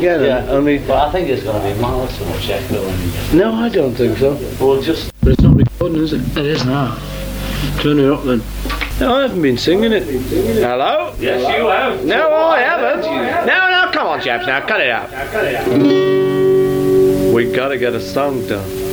again. Yeah. Only. But I think it's going to be miles too much echo. No, I don't think so. Well, just. But it's not recording, is it? It is now. Turn it up then. No, I haven't been singing it. Hello? Yes, you have. No, I haven't. No, come on, chaps, now cut it out. We gotta get a song done.